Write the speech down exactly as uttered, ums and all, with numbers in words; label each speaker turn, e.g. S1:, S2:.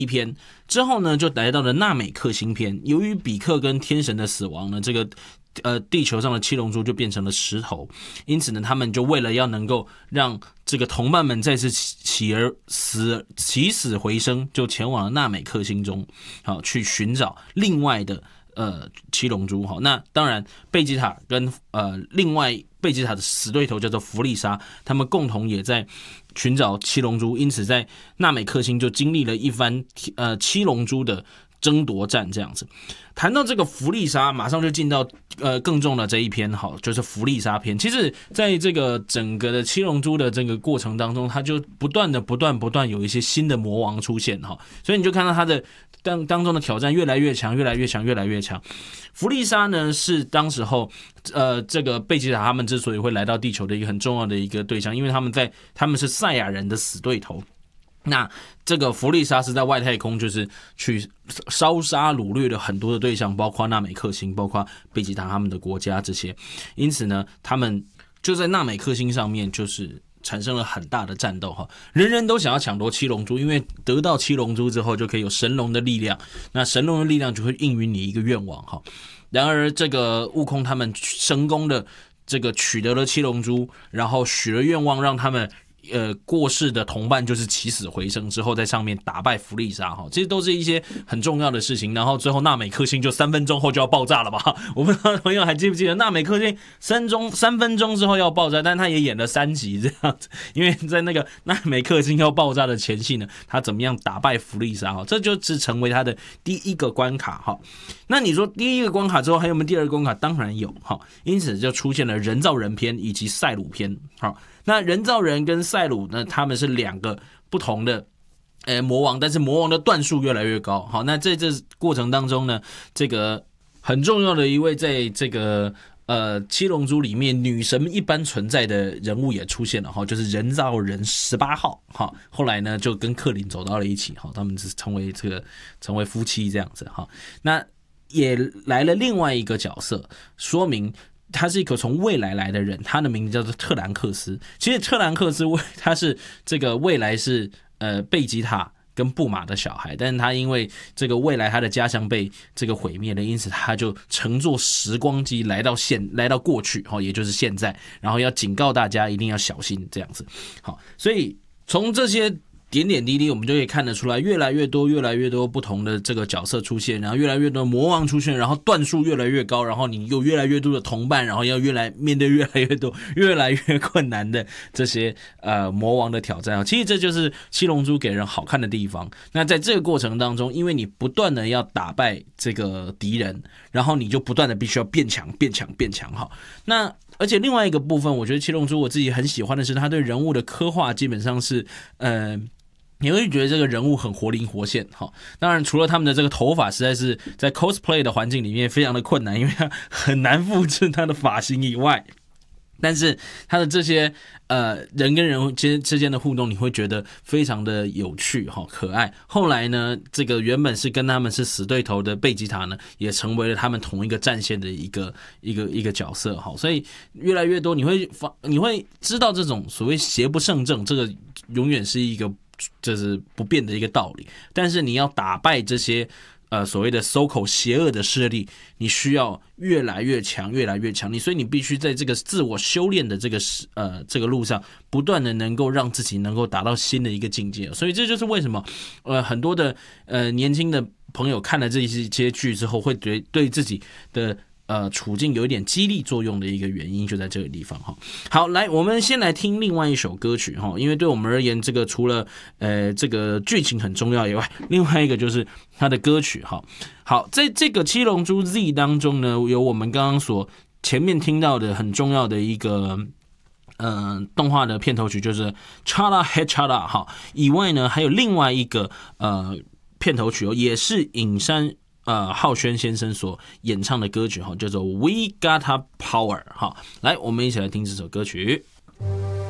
S1: 一篇之后呢，就来到了纳美克星篇。由于比克跟天神的死亡呢，这个呃地球上的七龙珠就变成了石头，因此呢，他们就为了要能够让这个同伴们再次起而死起死回生，就前往了纳美克星中，好去寻找另外的呃七龙珠。好，那当然贝吉塔跟呃另外贝吉塔的死对头叫做弗利莎，他们共同也在寻找七龙珠，因此在纳美克星就经历了一番呃七龙珠的争夺战这样子。谈到这个弗利莎，马上就进到呃更重的这一篇，好，就是弗利莎篇。其实在这个整个的七龙珠的这个过程当中，它就不断的不断不断有一些新的魔王出现哈，所以你就看到它的当当中的挑战越来越强，越来越强，越来越强。弗利莎呢是当时候呃这个贝吉塔他们之所以会来到地球的一个很重要的一个对象，因为他们在他们是赛亚人的死对头。那这个弗利莎是在外太空，就是去烧杀掳掠了很多的对象，包括纳美克星，包括贝吉塔他们的国家这些。因此呢，他们就在纳美克星上面就是产生了很大的战斗哈，人人都想要抢夺七龙珠，因为得到七龙珠之后就可以有神龙的力量，那神龙的力量就会应允你一个愿望哈。然而这个悟空他们成功的这个取得了七龙珠，然后许了愿望，让他们呃，过世的同伴就是起死回生之后，在上面打败弗利莎哈，这些都是一些很重要的事情。然后最后纳美克星就三分钟后就要爆炸了吧？我不知道朋友还记不记得纳美克星三钟三分钟之后要爆炸，但他也演了三集这样子，因为在那个纳美克星要爆炸的前夕呢，他怎么样打败弗利莎哈，这就是成为他的第一个关卡哈。那你说第一个关卡之后还有没有第二个关卡？当然有哈，因此就出现了人造人篇以及赛鲁篇哈。那人造人跟赛鲁呢，他们是两个不同的呃魔王，但是魔王的段数越来越高。好，那在这过程当中呢，这个很重要的一位在这个呃七龙珠里面女神一般存在的人物也出现了哈，就是人造人十八号哈。后来呢，就跟克林走到了一起哈，他们是成为这个成为夫妻这样子哈。那也来了另外一个角色，说明他是一个从未来来的人，他的名字叫做特兰克斯。其实特兰克斯他是这个未来是呃贝吉塔跟布玛的小孩，但是他因为这个未来他的家乡被这个毁灭了，因此他就乘坐时光机来到现来到过去，也就是现在，然后要警告大家一定要小心这样子。好，所以从这些点点滴滴我们就可以看得出来，越来越多越来越多不同的这个角色出现，然后越来越多魔王出现，然后段数越来越高，然后你有越来越多的同伴，然后要越来面对越来越多越来越困难的这些呃魔王的挑战。其实这就是七龙珠给人好看的地方。那在这个过程当中，因为你不断的要打败这个敌人，然后你就不断的必须要变强变强变强哈。那而且另外一个部分，我觉得七龙珠我自己很喜欢的是他对人物的刻画基本上是呃你会觉得这个人物很活灵活现哈。当然除了他们的这个头发实在是在 cosplay 的环境里面非常的困难，因为他很难复制他的发型以外，但是他的这些呃人跟人之间的互动，你会觉得非常的有趣哈，可爱。后来呢，这个原本是跟他们是死对头的贝吉塔呢，也成为了他们同一个战线的一个一个一个角色哈。所以越来越多你会你会知道这种所谓邪不胜正，这个永远是一个这是不变的一个道理，但是你要打败这些呃所谓的 so-called 邪恶的势力，你需要越来越强，越来越强。你所以你必须在这个自我修炼的这个呃这个路上，不断的能够让自己能够达到新的一个境界。所以这就是为什么呃很多的呃年轻的朋友看了这些剧之后，会对对自己的呃，处境有一点激励作用的一个原因就在这个地方哈。好，来，我们先来听另外一首歌曲哈，因为对我们而言，这个除了呃这个剧情很重要以外，另外一个就是它的歌曲哈。好，在这个七龙珠 Z 当中呢，有我们刚刚所前面听到的很重要的一个呃动画的片头曲，就是 Chala He Chala 哈，以外呢，还有另外一个呃片头曲哦，也是影山呃，浩轩先生所演唱的歌曲哈，叫做 We Gotta Power 哈，来，我们一起来听这首歌曲。